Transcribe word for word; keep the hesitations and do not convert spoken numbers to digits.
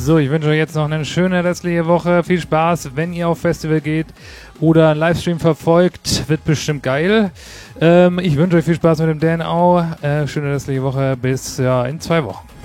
So, ich wünsche euch jetzt noch eine schöne restliche Woche. Viel Spaß, wenn ihr auf Festival geht oder einen Livestream verfolgt. Wird bestimmt geil. Ähm, ich wünsche euch viel Spaß mit dem Dan auch. Äh, schöne restliche Woche. Bis ja, in zwei Wochen.